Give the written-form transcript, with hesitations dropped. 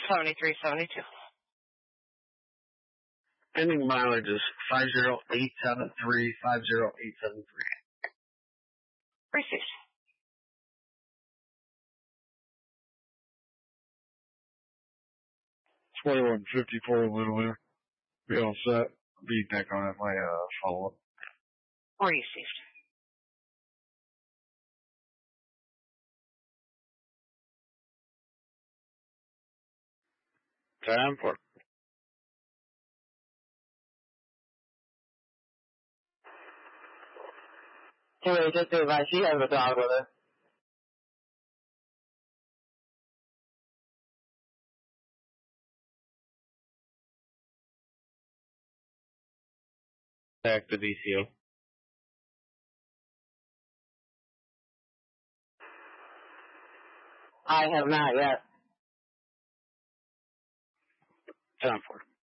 7372. Pending mileage is 50873, 50873. Received. $21.54 Little. Be all set. Be back on at my follow-up. Received. Time for just to advise, she has a dog with her. back to DCO. I have not yet. Time for